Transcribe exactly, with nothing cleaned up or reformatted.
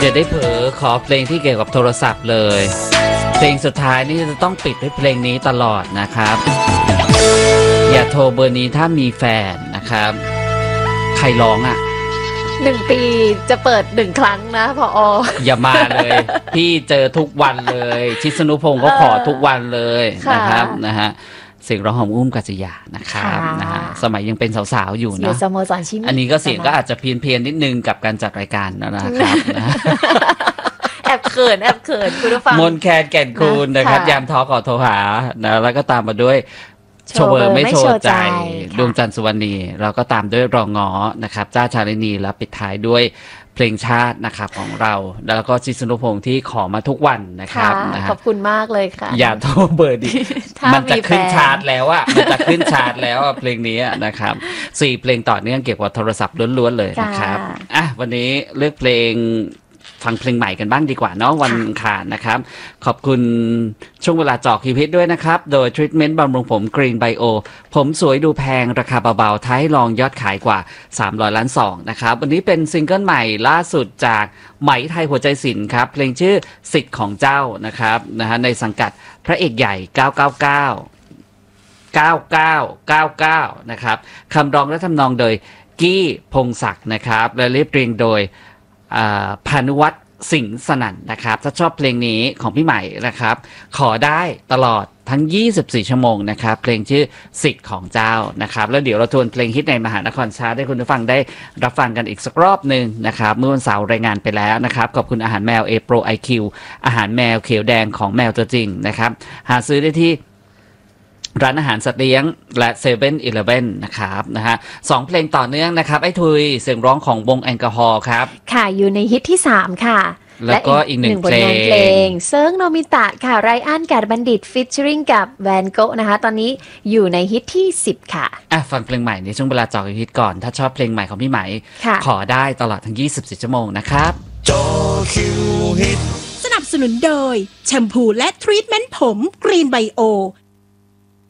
อย่าได้เผลอขอเพลงที่เกี่ยวกับโทรศัพท์เลยเพลงสุดท้ายนี่จะต้องปิดด้วยเพลงนี้ตลอดนะครับอย่าโทรเบอร์นี้ถ้ามีแฟนนะครับใครร้องอ่ะหนึ่งปีจะเปิดหนึ่งครั้งนะพออย่ามาเลยพี่เจอทุกวันเลยชิสนุพงศ์ก็ขอทุกวันเลยนะครับนะฮะเสียงร้องของอุ้มกัจจยานะครับนะฮะสมัยยังเป็นสาวๆอยู่เนาะสโมสรชิมิอันนี้ก็เสียงก็อาจจะเพี้ยนเพียนนิดนึงกับการจัดรายการนะครับแอบเขินแอบเขินคุณผู้ฟังมนแคนแก่นคูณนะครับยามท้อขอโทรหานะแล้วก็ตามมาด้วยโชว์เวอร์ไม่โชว์ใจดวงจันทร์สุวรรณีเราก็ตามด้วยรองง้อนะครับจ้าชาลินีแล้วปิดท้ายด้วยเพลงชาตินะครับของเราแล้วก็ชิสนุพงศ์ที่ขอมาทุกวันนะครับขอบคุณมากเลยค่ะอย่าโทรเบอร์ดิมันจะขึ้นชาร์ตแล้วอะมันจะขึ้นชาร์ตแล้วเพลงนี้นะครับสี่เพลงต่อเนื่องเกี่ยวกับโทรศัพท์ล้วนๆเลยนะครับอ่ะวันนี้เลือกเพลงฟังเพลงใหม่กันบ้างดีกว่าเนาะวันอังคารนะครับขอบคุณช่วงเวลาจอคิวพิษด้วยนะครับโดยทรีทเมนต์บำรุงผมกรีนไบโอผมสวยดูแพงราคาเบาๆท้ายลองยอดขายกว่าสามร้อยล้านสองนะครับวันนี้เป็นซิงเกิลใหม่ล่าสุดจากไหมไทยหัวใจศิลป์ครับเพลงชื่อสิทธิ์ของเจ้านะครับนะฮะในสังกัดพระเอกใหญ่เก้าเก้าเก้า เก้าเก้าเก้าเก้านะครับคำร้องและทำนองโดยกี้พงศักดิ์นะครับและเรียบเรียงโดยพานุวัฒน์สิงห์สนั่นนะครับถ้าชอบเพลงนี้ของพี่ใหม่นะครับขอได้ตลอดทั้งยี่สิบสี่ชั่วโมงนะครับเพลงชื่อสิทธิ์ของเจ้านะครับแล้วเดี๋ยวเราทวนเพลงฮิตในมหานครชาร์ตให้คุณผู้ฟังได้รับฟังกันอีกสักรอบหนึ่งนะครับเมื่อวันเสาร์รายงานไปแล้วนะครับขอบคุณอาหารแมว A Pro ไอ คิว อาหารแมวเขียวแดงของแมวตัวจริงนะครับหาซื้อได้ที่ร้านอาหารสัตว์เลี้ยงและเซเว่นอีเลฟเว่นนะครับนะฮะสองเพลงต่อเนื่องนะครับไอ้ทุยเสียงร้องของวงแอลกอฮอล์ครับค่ะอยู่ในฮิตที่สามค่ะแล้วก็อีกหนึ่งเพลงเพลงเซิร์งโนมิตะค่ะไรอันกาดบัณฑิตฟิชเชอริงกับแวนโกะนะคะตอนนี้อยู่ในฮิตที่สิบค่ะอ่ะฟังเพลงใหม่ในช่วงเวลาจอฮิตก่อนถ้าชอบเพลงใหม่ของพี่ไหมขอได้ตลอดทั้งยี่สิบสี่ชั่วโมงนะครับจอคิวฮิตสนับสนุนโดยแชมพูและทรีทเมนต์ผมกรีนไบโอ